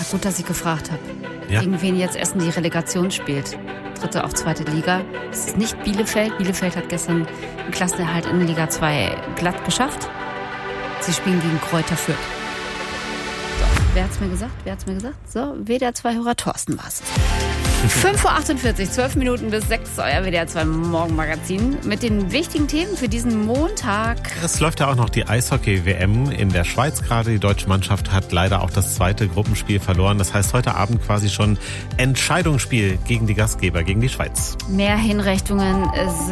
Gut, dass ich gefragt habe. Ja. Gegen wen jetzt Essen die Relegation spielt. 3. auf 2. Liga. Es ist nicht Bielefeld. Bielefeld hat gestern den Klassenerhalt in Liga 2 glatt geschafft. Sie spielen gegen Kräuter Fürth. So, wer hat's mir gesagt? So, WDR 2-Hörer Thorsten war es. 5.48 Uhr, 12 Minuten bis 6, euer WDR 2 Morgenmagazin mit den wichtigen Themen für diesen Montag. Es läuft ja auch noch die Eishockey-WM in der Schweiz gerade. Die deutsche Mannschaft hat leider auch das 2. Gruppenspiel verloren. Das heißt, heute Abend quasi schon Entscheidungsspiel gegen die Gastgeber, gegen die Schweiz. Mehr Hinrichtungen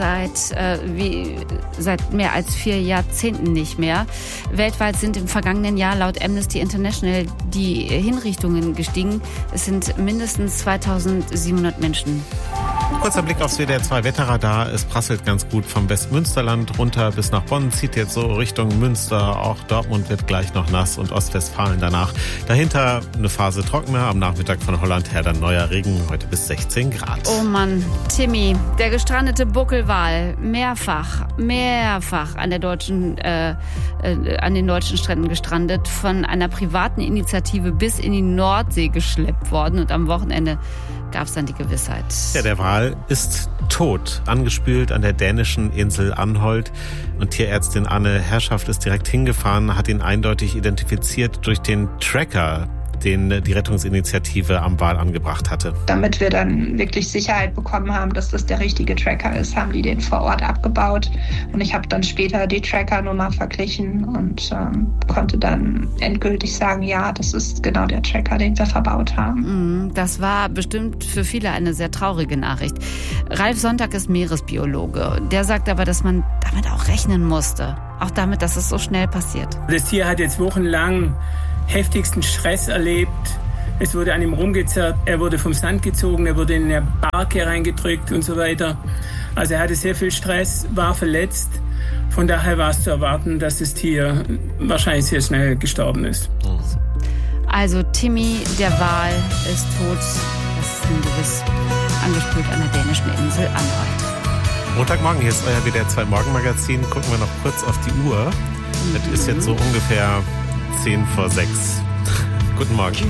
seit mehr als 4 Jahrzehnten nicht mehr. Weltweit sind im vergangenen Jahr laut Amnesty International die Hinrichtungen gestiegen. Es sind mindestens 2700 Menschen. Kurzer Blick aufs WDR 2 Wetterradar. Es prasselt ganz gut vom Westmünsterland runter bis nach Bonn. Zieht jetzt so Richtung Münster. Auch Dortmund wird gleich noch nass und Ostwestfalen danach. Dahinter eine Phase trockener. Am Nachmittag von Holland her dann neuer Regen. Heute bis 16 Grad. Oh Mann, Timmy, der gestrandete Buckelwal, mehrfach an den deutschen Stränden gestrandet, von einer privaten Initiative bis in die Nordsee geschleppt worden. Und am Wochenende gab es dann die Gewissheit. Ja, der Wal ist tot, angespült an der dänischen Insel Anholt. Und Tierärztin Anne Herrschaft ist direkt hingefahren, hat ihn eindeutig identifiziert durch den Tracker, den die Rettungsinitiative am Wal angebracht hatte. Damit wir dann wirklich Sicherheit bekommen haben, dass das der richtige Tracker ist, haben die den vor Ort abgebaut. Und ich habe dann später die Trackernummer verglichen und konnte dann endgültig sagen, ja, das ist genau der Tracker, den wir verbaut haben. Das war bestimmt für viele eine sehr traurige Nachricht. Ralf Sonntag ist Meeresbiologe. Der sagt aber, dass man damit auch rechnen musste. Auch damit, dass es so schnell passiert. Das Tier hat jetzt wochenlang heftigsten Stress erlebt. Es wurde an ihm rumgezerrt, er wurde vom Sand gezogen, er wurde in eine Barke reingedrückt und so weiter. Also er hatte sehr viel Stress, war verletzt. Von daher war es zu erwarten, dass das Tier wahrscheinlich sehr schnell gestorben ist. Also Timmy, der Wal, ist tot. Das ist nun gewiss angespült an der dänischen Insel Anholt. Montagmorgen, hier ist euer WDR 2 Morgenmagazin. Gucken wir noch kurz auf die Uhr. Das ist jetzt so ungefähr 10 vor 6. Guten Morgen.